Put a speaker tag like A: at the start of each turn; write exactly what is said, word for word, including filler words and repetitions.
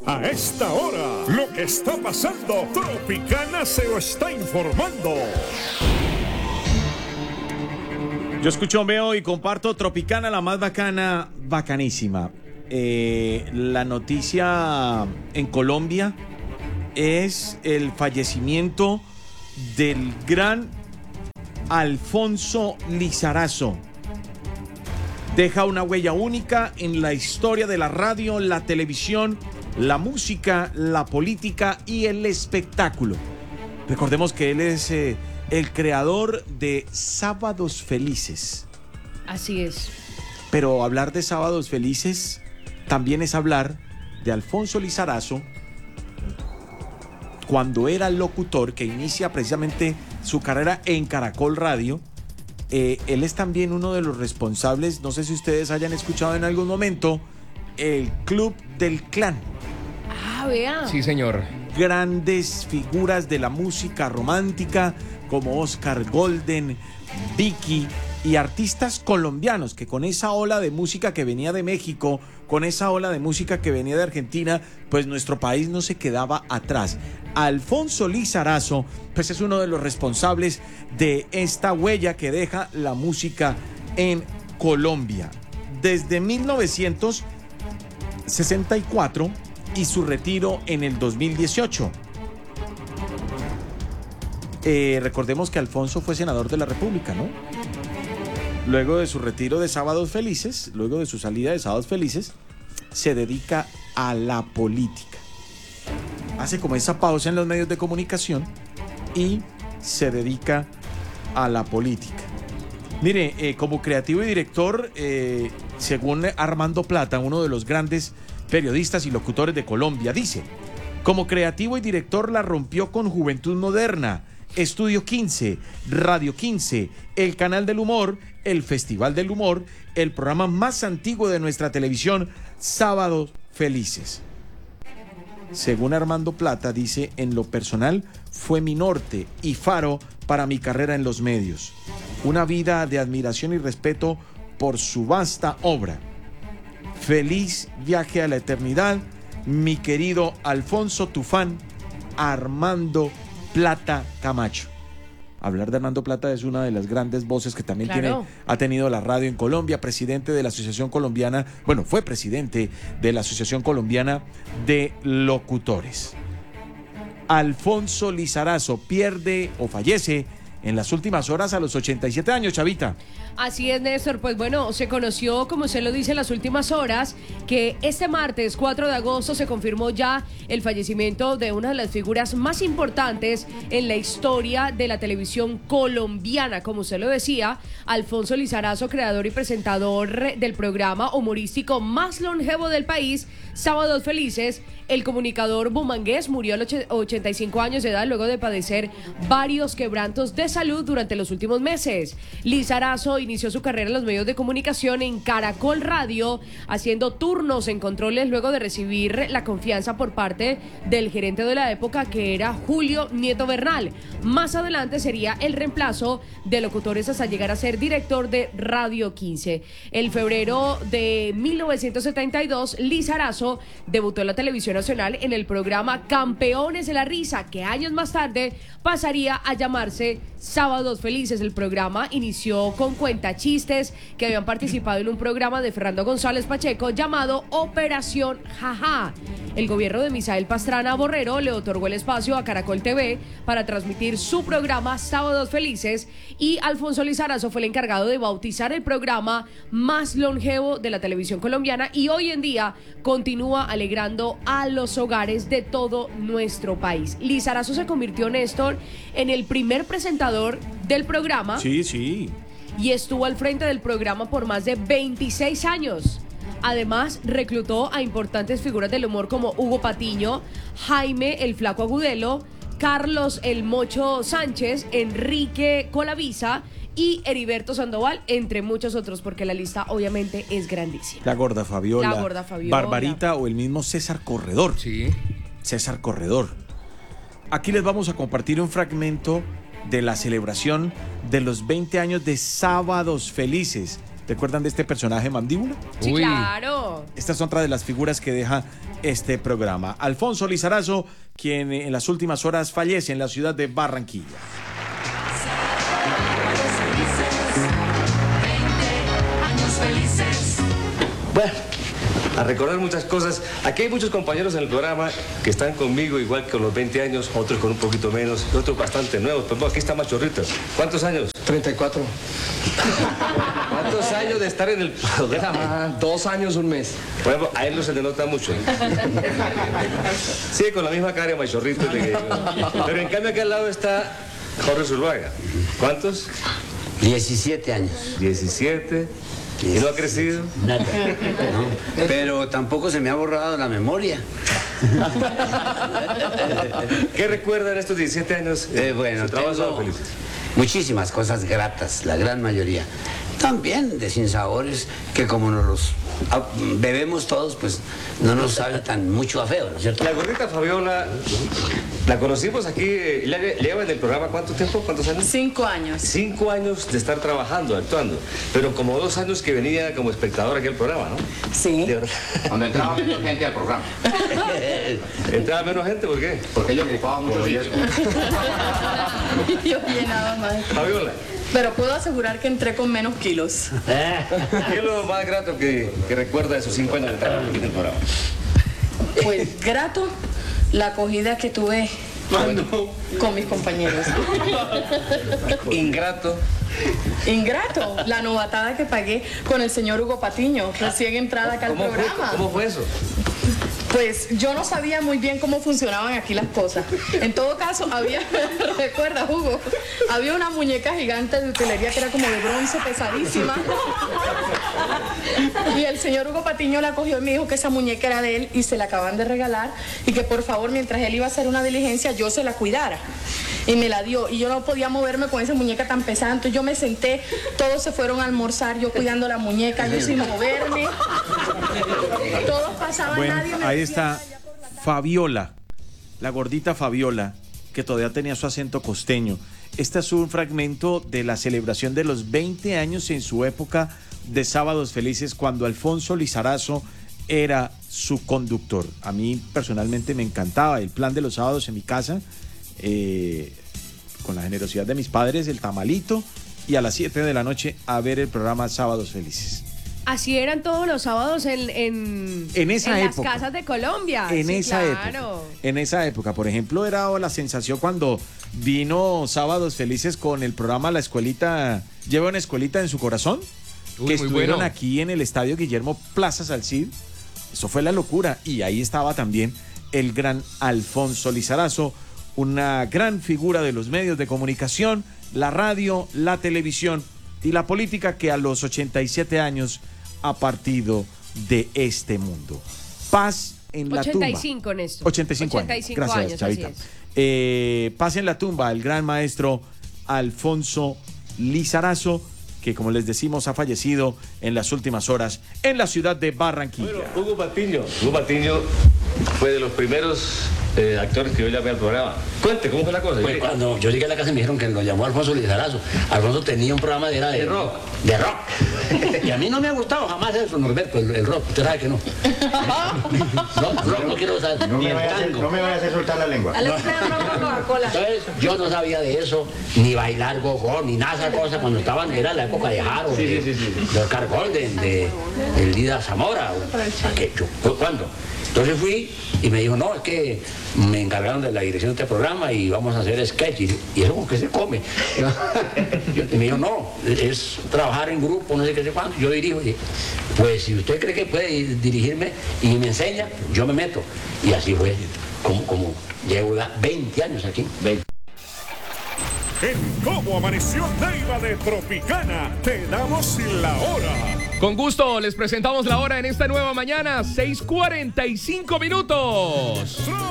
A: A esta hora, lo que está pasando, Tropicana se lo está informando.
B: Yo escucho, veo y comparto Tropicana, la más bacana, bacanísima. Eh, la noticia en Colombia es el fallecimiento del gran Alfonso Lizarazo. Deja una huella única en la historia de la radio, la televisión, la música, la política y el espectáculo. Recordemos que él es eh, el creador de Sábados Felices.
C: Así es.
B: Pero hablar de Sábados Felices también es hablar de Alfonso Lizarazo cuando era locutor, que inicia precisamente su carrera en Caracol Radio. Eh, él es también uno de los responsables, no sé si ustedes hayan escuchado en algún momento, el Club del Clan.
C: Ah, vea.
D: Sí, señor.
B: Grandes figuras de la música romántica como Oscar Golden, Vicky y artistas colombianos que con esa ola de música que venía de México, con esa ola de música que venía de Argentina, pues nuestro país no se quedaba atrás. Alfonso Lizarazo, pues es uno de los responsables de esta huella que deja la música en Colombia. Desde mil novecientos sesenta y cuatro y su retiro en el dos mil dieciocho. Eh, recordemos que Alfonso fue senador de la República, ¿no? Luego de su retiro de Sábados Felices, luego de su salida de Sábados Felices, se dedica a la política. Hace como esa pausa en los medios de comunicación y se dedica a la política. Mire, eh, como creativo y director, eh, según Armando Plata, uno de los grandes periodistas y locutores de Colombia, dice: como creativo y director la rompió con Juventud Moderna, Estudio quince, Radio quince, el Canal del Humor, el Festival del Humor, el programa más antiguo de nuestra televisión, Sábados Felices. Según Armando Plata, dice: en lo personal fue mi norte y faro para mi carrera en los medios. Una vida de admiración y respeto por su vasta obra. Feliz viaje a la eternidad, mi querido Alfonso Tufán, Armando Plata Camacho. Hablar de Armando Plata es una de las grandes voces que también
C: Claro.
B: tiene, ha tenido la radio en Colombia, presidente de la Asociación Colombiana, bueno, fue presidente de la Asociación Colombiana de Locutores. Alfonso Lizarazo pierde o fallece en las últimas horas a los ochenta y siete años, Chavita.
C: Así es, Néstor. Pues bueno, se conoció, como se lo dice en las últimas horas, que este martes cuatro de agosto se confirmó ya el fallecimiento de una de las figuras más importantes en la historia de la televisión colombiana. Como usted lo decía, Alfonso Lizarazo, creador y presentador del programa humorístico más longevo del país, Sábados Felices. El comunicador bumangués murió a los ochenta y cinco años de edad luego de padecer varios quebrantos de salud durante los últimos meses. Lizarazo inició su carrera en los medios de comunicación en Caracol Radio, haciendo turnos en controles luego de recibir la confianza por parte del gerente de la época, que era Julio Nieto Bernal. Más adelante sería el reemplazo de locutores hasta llegar a ser director de Radio quince. En febrero de mil novecientos setenta y dos, Lizarazo debutó en la televisión nacional en el programa Campeones de la Risa, que años más tarde pasaría a llamarse Sábados Felices. El programa inició con cuentachistes que habían participado en un programa de Fernando González Pacheco llamado Operación Jaja. El gobierno de Misael Pastrana Borrero le otorgó el espacio a Caracol T V para transmitir su programa Sábados Felices, y Alfonso Lizarazo fue el encargado de bautizar el programa más longevo de la televisión colombiana, y hoy en día continúa alegrando a los hogares de todo nuestro país. Lizarazo se convirtió, Néstor, en el primer presentador del programa.
B: Sí, sí.
C: Y estuvo al frente del programa por más de veintiséis años. Además, reclutó a importantes figuras del humor como Hugo Patiño, Jaime el Flaco Agudelo, Carlos el Mocho Sánchez, Enrique Colavisa y Heriberto Sandoval, entre muchos otros, porque la lista obviamente es grandísima.
B: La Gorda Fabiola,
C: La Gorda Fabiola,
B: Barbarita o el mismo César Corredor.
D: Sí.
B: César Corredor. Aquí les vamos a compartir un fragmento de la celebración de los veinte años de Sábados Felices. ¿Te acuerdan de este personaje Mandíbula?
C: Sí,
D: Uy.
C: claro.
B: Esta es otra de las figuras que deja este programa. Alfonso Lizarazo, quien en las últimas horas fallece en la ciudad de Barranquilla.
E: Bueno, a recordar muchas cosas. Aquí hay muchos compañeros en el programa que están conmigo igual que con los veinte años, otros con un poquito menos, y otros bastante nuevos. Pero bueno, aquí está Machorrito. ¿Cuántos años?
F: treinta y cuatro.
E: ¿Cuántos años de estar en el programa?
F: Ah, dos años, un mes.
E: Bueno, a él no se le nota mucho. Sí, con la misma cara de Machorrito. de que- Pero en cambio aquí al lado está Jorge Zuluaga. ¿Cuántos?
G: diecisiete años.
E: diecisiete. ¿Y no ha crecido?
G: Nada. No. Pero tampoco se me ha borrado la memoria.
E: ¿Qué recuerda en estos diecisiete años?
G: Eh, bueno,
E: su trabajo
G: tengo
E: feliz?
G: muchísimas cosas gratas, la gran mayoría. También de sinsabores que como nos los ah, bebemos todos, pues no nos sabe tan mucho a feo, ¿no es cierto?
E: La gordita Fabiola, la conocimos aquí, eh, ¿le- le- lleva en el programa cuánto tiempo? ¿Cuántos años?
H: Cinco años.
E: Cinco años de estar trabajando, actuando, pero como dos años que venía como espectador aquí al programa, ¿no?
H: Sí.
E: De verdad.
I: Cuando entraba menos gente al programa.
E: Entraba menos gente, ¿por qué?
I: Porque yo ocupaba mucho sitio.
H: Yo llenaba más.
E: Fabiola,
H: Pero puedo asegurar que entré con menos kilos.
E: ¿qué es lo más grato que, que recuerda de esos cinco años de trabajo aquí en el programa?
H: Pues grato la acogida que tuve con mis compañeros.
E: Ingrato.
H: Ingrato, la novatada que pagué con el señor Hugo Patiño, recién entrada acá al
E: ¿Cómo fue,
H: programa.
E: ¿Cómo fue eso?
H: Pues yo no sabía muy bien cómo funcionaban aquí las cosas. En todo caso, había, recuerda, Hugo, había una muñeca gigante de utilería que era como de bronce, pesadísima. Y el señor Hugo Patiño la cogió y me dijo que esa muñeca era de él y se la acaban de regalar y que por favor, mientras él iba a hacer una diligencia, yo se la cuidara. Y me la dio. Y yo no podía moverme con esa muñeca tan pesada. Entonces yo me senté, todos se fueron a almorzar, yo cuidando la muñeca, yo sin moverme. Todos pasaban,
B: Bueno,
H: nadie me
B: ahí
H: decía
B: está Fabiola, la gordita Fabiola, que todavía tenía su acento costeño. Este es un fragmento de la celebración de los veinte años en su época de Sábados Felices, cuando Alfonso Lizarazo era su conductor. A mí personalmente me encantaba el plan de los sábados en mi casa, eh, con la generosidad de mis padres, el tamalito, y a las siete de la noche a ver el programa Sábados Felices.
C: Así eran todos los sábados en, en,
B: En esa
C: en
B: época.
C: las casas de Colombia.
B: En
C: Sí,
B: esa
C: claro.
B: época. En esa época, por ejemplo, era la sensación cuando vino Sábados Felices con el programa La Escuelita, Lleva una Escuelita en su Corazón,
D: Uy,
B: que
D: muy
B: estuvieron
D: bueno.
B: aquí en el estadio Guillermo Plaza Salcid. Eso fue la locura. Y ahí estaba también el gran Alfonso Lizarazo, una gran figura de los medios de comunicación, la radio, la televisión y la política, que a los ochenta y siete años ha partido de este mundo. Paz en la tumba.
C: ochenta y cinco, Néstor.
B: ochenta y cinco,
C: ochenta y cinco
B: años.
C: años,
B: Gracias, Chavita.
C: así es.
B: Eh, paz en la tumba, el gran maestro Alfonso Lizarazo, que como les decimos ha fallecido en las últimas horas en la ciudad de Barranquilla.
E: Bueno, Hugo Patiño. Hugo Patiño fue de los primeros eh, actores que yo llamé al programa. Cuente, ¿cómo fue la cosa?
G: Pues
E: Yo-
G: cuando yo llegué a la casa me dijeron que lo llamó Alfonso Lizarazo. Alfonso tenía un programa de, era de,
E: De rock.
G: De rock. Y a mí no me ha gustado jamás eso, Norberto, el, el rock. Usted sabe que no. No, rock no quiero saber.
I: No
G: ni
I: me,
G: el
I: vayas a hacer,
G: tango.
I: no me vayas a hacer soltar la lengua.
G: Entonces, yo no sabía de eso, ni bailar gogo, ni nada de esas cosas. Cuando estaban, era la época de Jaro, de, de Oscar Golden, de, de Lida Zamora. o- que yo- ¿Cuándo? Entonces fui y me dijo, no, es que me encargaron de la dirección de este programa y vamos a hacer sketch. Y, y eso como que se come. Yo- y me dijo, no, es trabajar en grupo, no sé qué sé cuánto. Yo dirijo. Y, pues si usted cree que puede dirigirme y me enseña, yo me meto. Y así fue, como, como llevo ya veinte años aquí.
A: En Cómo Amaneció Neiva de Tropicana, te damos la hora.
D: Con gusto les presentamos la hora en esta nueva mañana, seis cuarenta y cinco minutos.